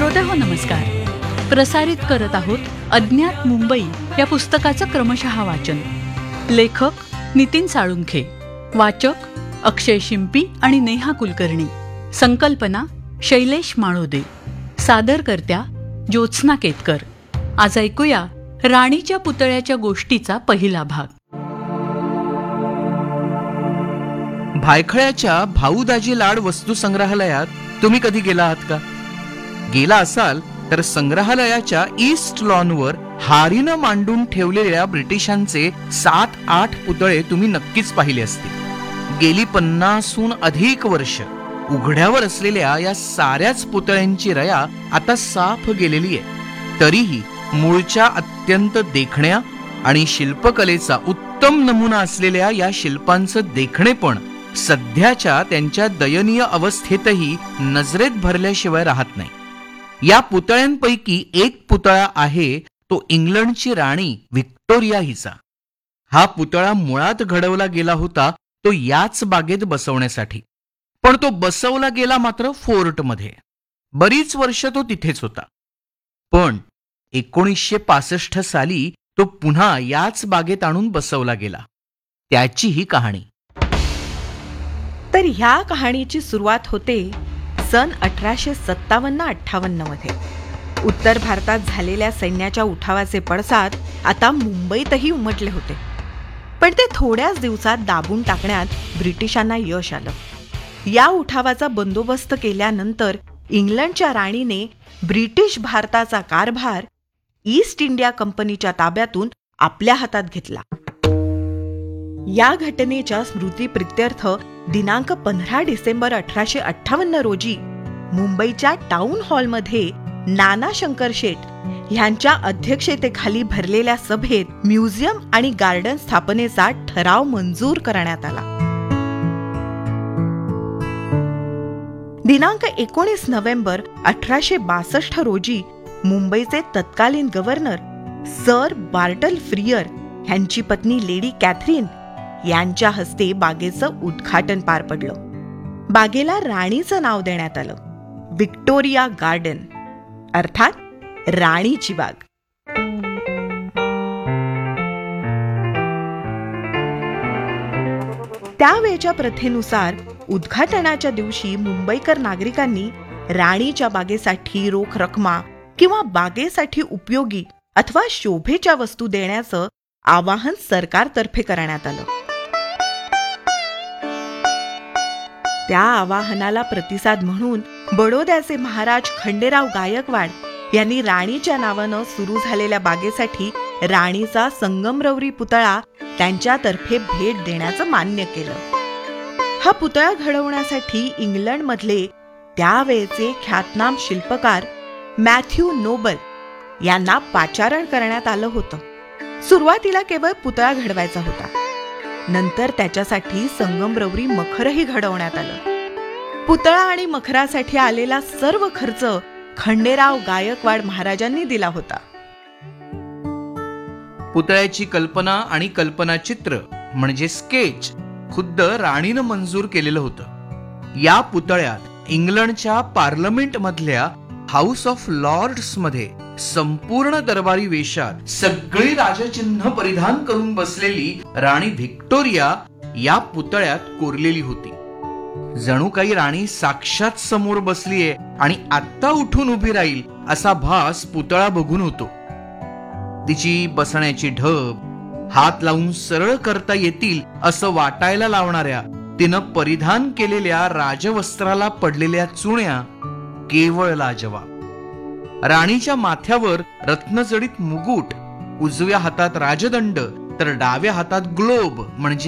श्रोतेहो नमस्कार. प्रसारित करत आहोत अज्ञात मुंबई या पुस्तकाचं क्रमशः वाचन. लेखक नितीन साळुंखे, वाचक अक्षय शिंपी आणि नेहा कुलकर्णी. संकल्पना शैलेश माळोदे. सादरकर्त्या ज्योत्स्ना केतकर. आज ऐकूया राणीच्या पुतळ्याच्या गोष्टीचा पहिला भाग. भायखळ्याच्या भाऊदाजी लाड वस्तू संग्रहालयात तुम्ही कधी गेला आहात का? गेला असाल तर संग्रहालयाच्या ईस्ट लॉनवर हारीनं मांडून ठेवलेल्या ब्रिटिशांचे 7-8 पुतळे तुम्ही नक्कीच पाहिले असतील. गेली 50हून अधिक वर्ष उघड्यावर असलेल्या या साऱ्याच पुतळ्यांची रया आता साफ गेलेली आहे. तरीही मूळच्या अत्यंत देखण्या आणि शिल्पकलेचा उत्तम नमुना असलेल्या या शिल्पांचं देखणेपण सध्याच्या त्यांच्या दयनीय अवस्थेतही नजरेत भरल्याशिवाय राहत नाही. या पुतळ्यांपैकी एक पुतळा आहे तो इंग्लंडची राणी व्हिक्टोरिया हिचा. हा पुतळा मुळात घडवला गेला होता तो याच बागेत बसवण्यासाठी, पण तो बसवला गेला मात्र फोर्टमध्ये. बरीच वर्ष तो तिथेच होता. पण 1965 साली तो पुन्हा याच बागेत आणून बसवला गेला. त्याची ही कहाणी. तर ह्या कहाणीची सुरुवात होते सन 1857-58 मध्ये. उत्तर भारतात झालेल्या सैन्याच्या उठावाचे पडसाद आता मुंबईतही उमटले होते. पण ते थोड्याच दिवसात दाबून टाकण्यात ब्रिटिशांना यश आलं. या उठावाचा बंदोबस्त केल्यानंतर इंग्लंडच्या राणीने ब्रिटिश भारताचा कारभार ईस्ट इंडिया कंपनीच्या ताब्यातून आपल्या हातात घेतला. या घटनेच्या स्मृतीप्रित्यर्थ दिनांक 15 डिसेंबर 1858 रोजी मुंबईच्या टाउन हॉलमध्ये नाना शंकर शेठ ह्यांच्या अध्यक्षतेखाली भरलेल्या सभेत म्युझियम आणि गार्डन स्थापनेचा ठराव मंजूर करण्यात आला. दिनांक 19 नोव्हेंबर 1862 रोजी मुंबईचे तत्कालीन गव्हर्नर सर बार्टल फ्रियर ह्यांची पत्नी लेडी कॅथरीन यांच्या हस्ते बागेचं उद्घाटन पार पडलं. बागेला राणीचं नाव देण्यात आलं, व्हिक्टोरिया गार्डन, अर्थात राणीची बाग. त्यावेळच्या प्रथेनुसार उद्घाटनाच्या दिवशी मुंबईकर नागरिकांनी राणीच्या बागेसाठी रोख रक्कमा किंवा बागेसाठी उपयोगी अथवा शोभेच्या वस्तू देण्याचं आवाहन सरकारतर्फे करण्यात आलं. त्या आवाहनाला प्रतिसाद म्हणून बडोद्याचे महाराज खंडेराव गायकवाड यांनी राणीच्या नावानं सुरू झालेल्या बागेसाठी राणीचा संगमरवरी पुतळा त्यांच्यातर्फे भेट देण्याचं मान्य केलं. हा पुतळा घडवण्यासाठी इंग्लंडमधले त्यावेळचे ख्यातनाम शिल्पकार मॅथ्यू नोबल यांना पाचारण करण्यात आलं होतं. सुरुवातीला केवळ पुतळा घडवायचा होता. नंतर त्याच्यासाठी संगमरवरी मखरही घडवण्यात आलं. पुतळा आणि मखरासाठी आलेला सर्व खर्च खंडेराव गायकवाड महाराजांनी दिला होता. पुतळ्याची कल्पना आणि कल्पनाचित्र म्हणजे स्केच खुद्द राणीनं मंजूर केलेलं होतं. या पुतळ्यात इंग्लंडच्या पार्लमेंट मधल्या हाऊस ऑफ लॉर्ड्स मध्ये संपूर्ण दरबारी वेशात सगळी राजचिन्ह परिधान करून बसलेली राणी व्हिक्टोरिया या पुतळ्यात कोरलेली होती. जणू काही राणी साक्षात समोर बसलीये आणि आत्ता उठून उभी राहील असा भास पुतळा बघून होतो. तिची बसण्याची ढब, हात लावून सरळ करता येतील असं वाटायला लावणाऱ्या तिनं परिधान केलेल्या राजवस्त्राला पडलेल्या चुण्या केवळ लाजवाब. राणीच्या माथ्यावर रत्नजडित मुकुट, उजव्या हातात राजदंड तर डाव्या हातात ग्लोब म्हणजे